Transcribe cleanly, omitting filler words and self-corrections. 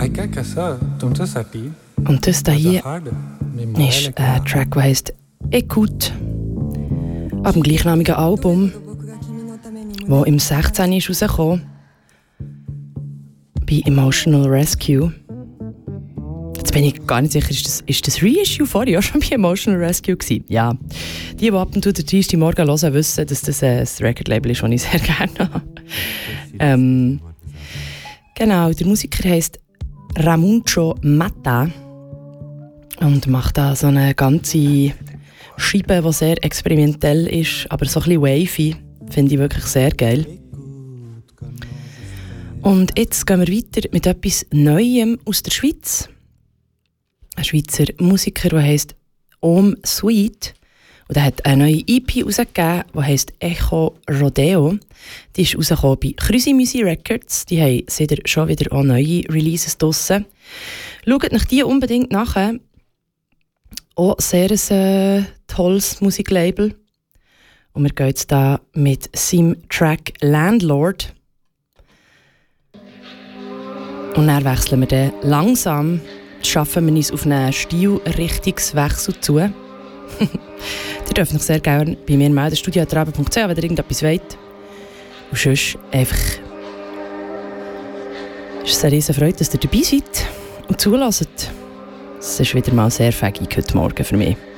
Und das hier ist ein Track, der heisst «Écoute», ab dem gleichnamigen Album, das im 16. ist rausgekommen, bei Emotional Rescue. Jetzt bin ich gar nicht sicher, ist das Reissue vorher auch schon bei Emotional Rescue gewesen? Ja. Die ab und zu den Dienstagmorgen hören, wissen, dass das ein Record-Label ist, das ich sehr gerne habe. Genau, der Musiker heisst Ramuncho Mata und macht da so eine ganze Scheibe, die sehr experimentell ist, aber so ein bisschen wavy. Finde ich wirklich sehr geil. Und jetzt gehen wir weiter mit etwas Neuem aus der Schweiz. Ein Schweizer Musiker, der heisst Om Sweet. Und er hat eine neue EP rausgegeben, die heisst Echo Rodeo. Die ist rausgekommen bei Krüsi Music Records. Die haben schon wieder auch neue Releases draussen. Schaut nach die unbedingt nach. Auch sehr ein tolles Musiklabel. Und wir gehen jetzt da mit seinem Track Landlord. Und dann wechseln wir dann langsam, schaffen wir uns auf einen Stilrichtungswechsel zu. Ihr dürft euch sehr gerne bei mir melden, studio@rabe.ch, wenn ihr irgendetwas wollt. Und sonst einfach, es ist eine riesen Freude, dass ihr dabei seid und zuhört. Es ist wieder mal sehr fähig heute Morgen für mich.